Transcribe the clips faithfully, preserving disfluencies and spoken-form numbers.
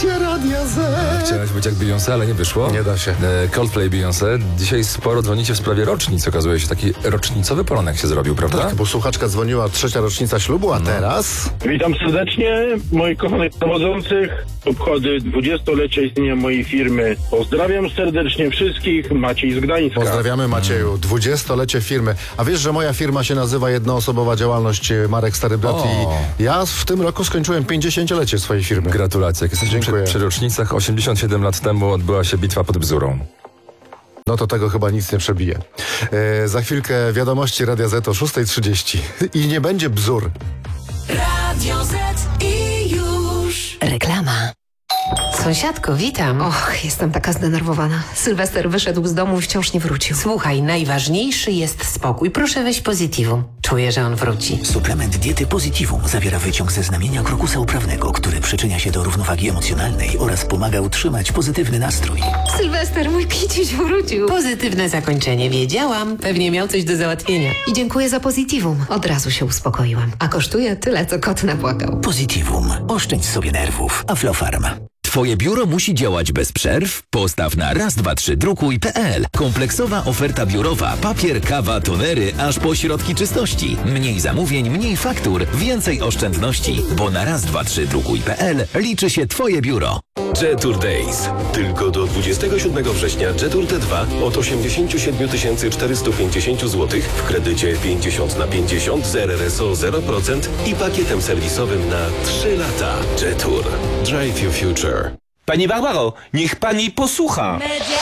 Słuchajcie Radia Z. Chciałeś być jak Beyoncé, ale nie wyszło. Nie da się. Coldplay, Beyoncé. Dzisiaj sporo dzwonicie w sprawie rocznic. Okazuje się, taki rocznicowy poranek się zrobił, prawda? Tak, bo słuchaczka dzwoniła, trzecia rocznica ślubu, a no. teraz... Witam serdecznie moich kochanych prowadzących. Obchody dwudziestolecia istnienia mojej firmy. Pozdrawiam serdecznie wszystkich. Maciej z Gdańska. Pozdrawiamy Macieju. Dwudziestolecie firmy. A wiesz, że moja firma się nazywa Jednoosobowa Działalność Marek Stary Brat O. i ja w tym roku skończyłem pięćdziesięciolecie swojej firmy. Gratulacje. Jak jesteśmy Dziękuję. przy, przy rocznicach, osiemdziesiąt siedem lat temu odbyła się bitwa pod Bzurą. No to tego chyba nic nie przebije. E, za chwilkę wiadomości Radia Z o szósta trzydzieści. I nie będzie bzdur. Radio Z i już. Reklama. Sąsiadko, witam. Och, jestem taka zdenerwowana. Sylwester wyszedł z domu i wciąż nie wrócił. Słuchaj, najważniejszy jest spokój. Proszę weź Positivum. Czuję, że on wróci. Suplement diety Positivum zawiera wyciąg ze znamienia krokusa uprawnego, który przyczynia się do równowagi emocjonalnej oraz pomaga utrzymać pozytywny nastrój. Sylwester, mój kiciuś wrócił. Pozytywne zakończenie. Wiedziałam. Pewnie miał coś do załatwienia. I dziękuję za Positivum. Od razu się uspokoiłam. A kosztuje tyle, co kot napłakał. Positivum. Oszczędź sobie nerwów. Aflofarm. Twoje biuro musi działać bez przerw? Postaw na raz dwa trzy drukuj kropka p l. Kompleksowa oferta biurowa. Papier, kawa, tonery, aż po środki czystości. Mniej zamówień, mniej faktur, więcej oszczędności. Bo na raz dwa trzy drukuj kropka p l liczy się Twoje biuro. Jetour Days. Tylko do dwudziestego siódmego września Jetour T dwa od osiemdziesiąt siedem tysięcy czterysta pięćdziesiąt złotych w kredycie pięćdziesiąt na pięćdziesiąt z R R S O zero procent i pakietem serwisowym na trzy lata. Jetour. Drive your future. Pani Barbaro, niech pani posłucha.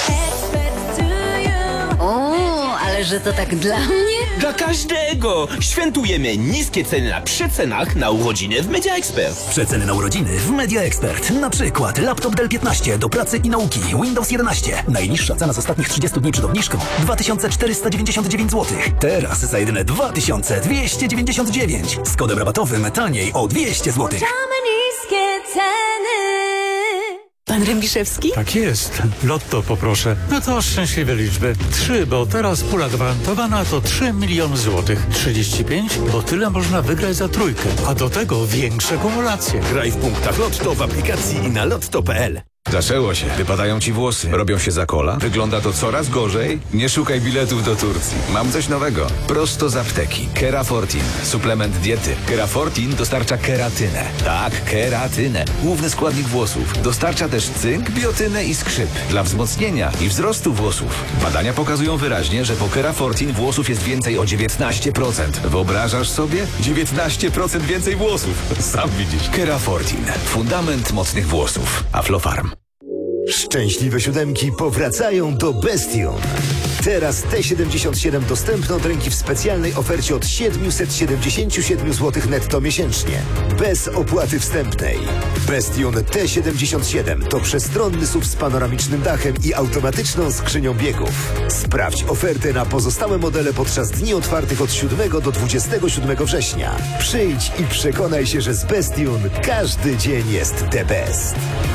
O, ale że to tak dla mnie? Dla każdego. Świętujemy niskie ceny na przecenach na urodziny w Media Expert. Przeceny na urodziny w Media Expert. Na przykład laptop Dell piętnaście do pracy i nauki. Windows jedenaście. Najniższa cena z ostatnich trzydziestu dni przed obniżką dwa tysiące czterysta dziewięćdziesiąt dziewięć złotych. Teraz za jedyne dwa tysiące dwieście dziewięćdziesiąt dziewięć. Z kodem rabatowym taniej o dwieście złotych. Niskie ceny. Pan Rębiszewski? Tak jest. Lotto poproszę. No to szczęśliwe liczby. Trzy, bo teraz pula gwarantowana to trzy miliony złotych. trzydzieści pięć, bo tyle można wygrać za trójkę. A do tego większe kumulacje. Graj w punktach Lotto w aplikacji i na lotto kropka p l. Zaczęło się. Wypadają ci włosy. Robią się za kola. Wygląda to coraz gorzej. Nie szukaj biletów do Turcji. Mam coś nowego. Prosto z apteki. Kerafortin. Suplement diety. Kerafortin dostarcza keratynę. Tak, keratynę. Główny składnik włosów. Dostarcza też cynk, biotynę i skrzyp. Dla wzmocnienia i wzrostu włosów. Badania pokazują wyraźnie, że po Kerafortin włosów jest więcej o dziewiętnaście procent. Wyobrażasz sobie? dziewiętnaście procent więcej włosów. Sam widzisz. Kerafortin. Fundament mocnych włosów. Aflofarm. Szczęśliwe siódemki powracają do Bestion. Teraz T siedemdziesiąt siedem dostępne od ręki w specjalnej ofercie od siedemset siedemdziesiąt siedem złotych netto miesięcznie. Bez opłaty wstępnej. Bestion T siedemdziesiąt siedem to przestronny S U V z panoramicznym dachem i automatyczną skrzynią biegów. Sprawdź ofertę na pozostałe modele podczas dni otwartych od siódmego do dwudziestego siódmego września. Przyjdź i przekonaj się, że z Bestion każdy dzień jest the best.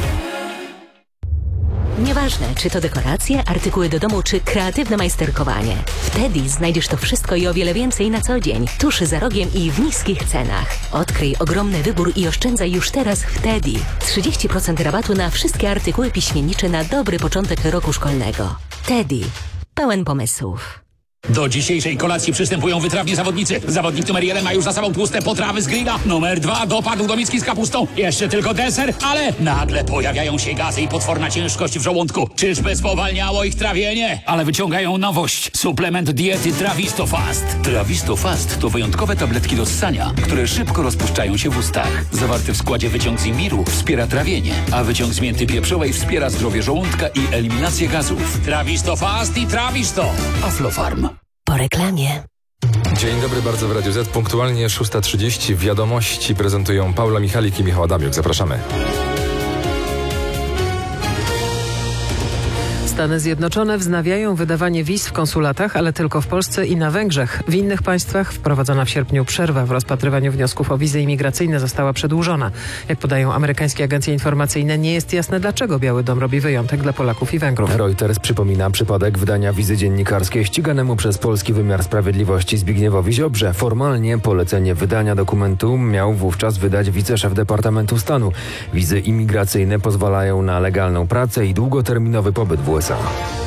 Nieważne, czy to dekoracje, artykuły do domu, czy kreatywne majsterkowanie. W Teddy znajdziesz to wszystko i o wiele więcej na co dzień. Tuż za rogiem i w niskich cenach. Odkryj ogromny wybór i oszczędzaj już teraz w Teddy. trzydzieści procent rabatu na wszystkie artykuły piśmiennicze na dobry początek roku szkolnego. Teddy. Pełen pomysłów. Do dzisiejszej kolacji przystępują wytrawni zawodnicy. Zawodnik numer jeden ma już za sobą tłuste potrawy z grilla. Numer dwa dopadł do miski z kapustą. Jeszcze tylko deser, ale nagle pojawiają się gazy i potworna ciężkość w żołądku. Czyżby spowalniało ich trawienie? Ale wyciągają nowość. Suplement diety Trawisto Fast. Trawisto Fast to wyjątkowe tabletki do ssania, które szybko rozpuszczają się w ustach. Zawarty w składzie wyciąg z imbiru wspiera trawienie, a wyciąg z mięty pieprzowej wspiera zdrowie żołądka i eliminację gazów. Trawisto Fast i Trawisto. Aflofarm. Po reklamie. Dzień dobry, bardzo w Radiu Z. Punktualnie szósta trzydzieści. Wiadomości prezentują Paula Michalik i Michał Adamiuk. Zapraszamy. Stany Zjednoczone wznawiają wydawanie wiz w konsulatach, ale tylko w Polsce i na Węgrzech. W innych państwach wprowadzona w sierpniu przerwa w rozpatrywaniu wniosków o wizy imigracyjne została przedłużona. Jak podają amerykańskie agencje informacyjne, nie jest jasne, dlaczego Biały Dom robi wyjątek dla Polaków i Węgrów. Reuters przypomina przypadek wydania wizy dziennikarskiej ściganemu przez polski wymiar sprawiedliwości Zbigniewowi Ziobrze. Formalnie polecenie wydania dokumentu miał wówczas wydać wiceszef Departamentu Stanu. Wizy imigracyjne pozwalają na legalną pracę i długoterminowy pobyt w U S A.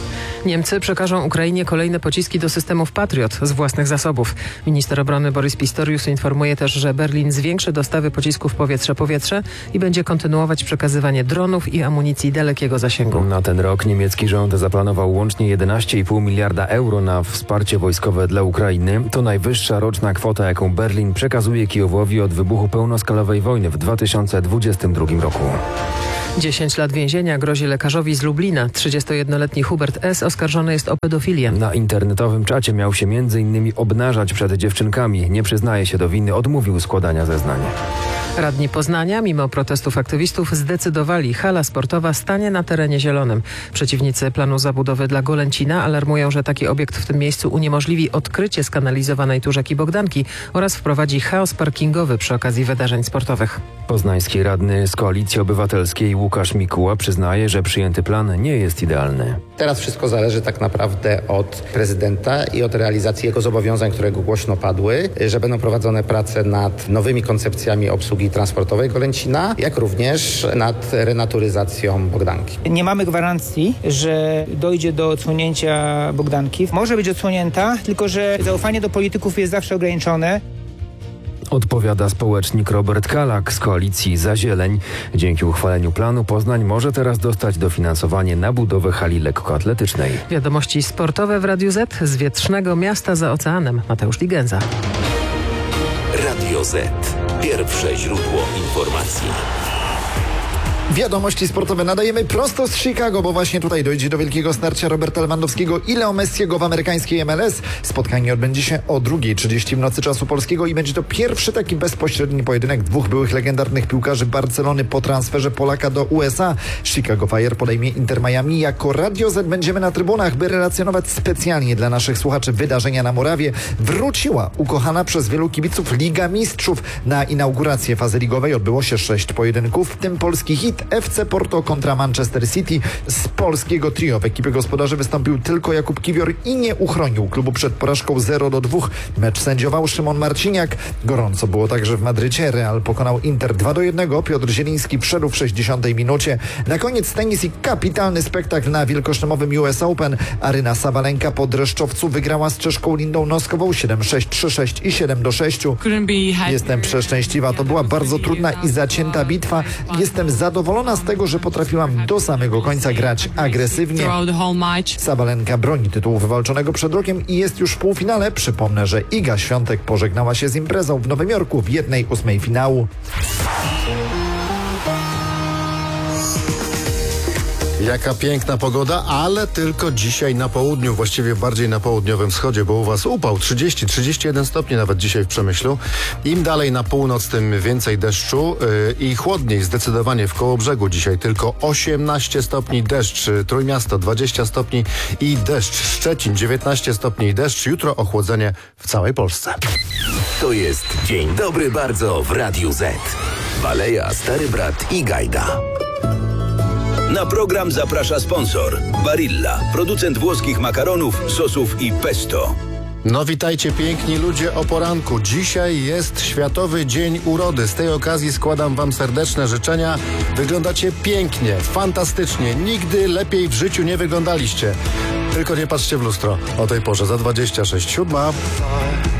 Niemcy przekażą Ukrainie kolejne pociski do systemów Patriot z własnych zasobów. Minister obrony Boris Pistorius informuje też, że Berlin zwiększy dostawy pocisków powietrze-powietrze i będzie kontynuować przekazywanie dronów i amunicji dalekiego zasięgu. Na ten rok niemiecki rząd zaplanował łącznie jedenaście i pół miliarda euro na wsparcie wojskowe dla Ukrainy. To najwyższa roczna kwota, jaką Berlin przekazuje Kijowowi od wybuchu pełnoskalowej wojny w dwa tysiące dwudziestym drugim roku. dziesięć lat więzienia grozi lekarzowi z Lublina. trzydziestojednoletni Hubert S. oskarżony jest o pedofilię. Na internetowym czacie miał się między innymi obnażać przed dziewczynkami. Nie przyznaje się do winy, odmówił składania zeznań. Radni Poznania, mimo protestów aktywistów, zdecydowali, hala sportowa stanie na terenie zielonym. Przeciwnicy planu zabudowy dla Golęcina alarmują, że taki obiekt w tym miejscu uniemożliwi odkrycie skanalizowanej tu rzeki Bogdanki oraz wprowadzi chaos parkingowy przy okazji wydarzeń sportowych. Poznański radny z Koalicji Obywatelskiej Łukasz Mikuła przyznaje, że przyjęty plan nie jest idealny. Teraz wszystko zależy tak naprawdę od prezydenta i od realizacji jego zobowiązań, które głośno padły, że będą prowadzone prace nad nowymi koncepcjami obsługi transportowej Golęcina, jak również nad renaturyzacją Bogdanki. Nie mamy gwarancji, że dojdzie do odsłonięcia Bogdanki. Może być odsłonięta, tylko że zaufanie do polityków jest zawsze ograniczone. Odpowiada społecznik Robert Kalak z Koalicji Za Zieleń. Dzięki uchwaleniu planu Poznań może teraz dostać dofinansowanie na budowę hali lekkoatletycznej. Wiadomości sportowe w Radiu Z z wietrznego miasta za oceanem. Mateusz Ligenza. Radio Z. Pierwsze źródło informacji. Wiadomości sportowe nadajemy prosto z Chicago, bo właśnie tutaj dojdzie do wielkiego starcia Roberta Lewandowskiego i Leo Messiego w amerykańskiej M L S. Spotkanie odbędzie się o drugiej trzydzieści w nocy czasu polskiego i będzie to pierwszy taki bezpośredni pojedynek dwóch byłych legendarnych piłkarzy Barcelony po transferze Polaka do U S A. Chicago Fire podejmie Inter Miami. Jako Radio Z będziemy na trybunach, by relacjonować specjalnie dla naszych słuchaczy wydarzenia na murawie. Wróciła ukochana przez wielu kibiców Liga Mistrzów. Na inaugurację fazy ligowej odbyło się sześć pojedynków, w tym polski hit F C Porto kontra Manchester City. Z polskiego trio w ekipie gospodarzy wystąpił tylko Jakub Kiwior i nie uchronił klubu przed porażką zero do dwóch. Mecz sędziował Szymon Marciniak. Gorąco było także w Madrycie. Real pokonał Inter dwa do jednego. Piotr Zieliński wszedł w sześćdziesiątej minucie. Na koniec tenis i kapitalny spektakl na wielkoszlemowym U S Open. Aryna Sabalenka po dreszczowcu wygrała z Czeszką Lindą Noskową siedem sześć, trzy sześć i siedem do sześciu. Jestem przeszczęśliwa. To była bardzo trudna i zacięta bitwa. Jestem zadowolona z tego, że potrafiłam do samego końca grać agresywnie. Sabalenka broni tytułu wywalczonego przed rokiem i jest już w półfinale. Przypomnę, że Iga Świątek pożegnała się z imprezą w Nowym Jorku w jednej ósmej finału. Jaka piękna pogoda, ale tylko dzisiaj na południu, właściwie bardziej na południowym wschodzie, bo u was upał trzydzieści trzydzieści jeden stopni nawet dzisiaj w Przemyślu. Im dalej na północ, tym więcej deszczu yy, i chłodniej zdecydowanie w Kołobrzegu dzisiaj tylko osiemnaście stopni deszcz, Trójmiasto dwadzieścia stopni i deszcz, Szczecin dziewiętnaście stopni i deszcz, jutro ochłodzenie w całej Polsce. To jest Dzień Dobry Bardzo w Radiu Z. Baleja, Stary Brat i Gajda. Na program zaprasza sponsor Barilla, producent włoskich makaronów, sosów i pesto. No witajcie piękni ludzie o poranku. Dzisiaj jest Światowy Dzień Urody. Z tej okazji składam wam serdeczne życzenia. Wyglądacie pięknie, fantastycznie. Nigdy lepiej w życiu nie wyglądaliście. Tylko nie patrzcie w lustro o tej porze. Za dwadzieścia sześć siódma.